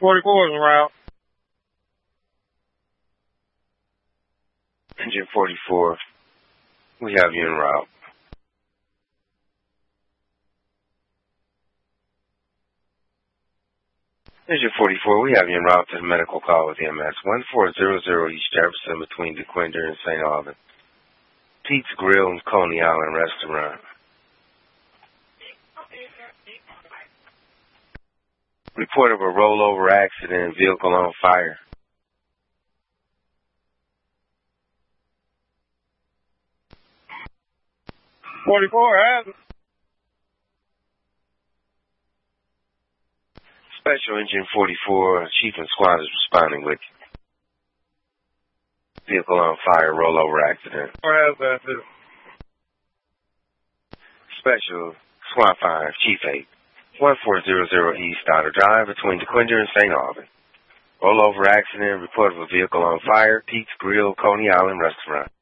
44 is en route. Engine 44, we have you en route. Engine 44, we have you en route to the medical call with EMS 1400 East Jefferson between DeQuinder and St. Albans. Pete's Grill and Coney Island Restaurant. Report of a rollover accident, vehicle on fire. has it. Special Engine 44, Chief and Squad is responding with you. Vehicle on fire, rollover accident. Has that too. Special Squad 5, Chief 8, 1400 East Otter Drive between DeQuinder and St. Albans. Rollover accident, report of a vehicle on fire, Pete's Grill, Coney Island Restaurant.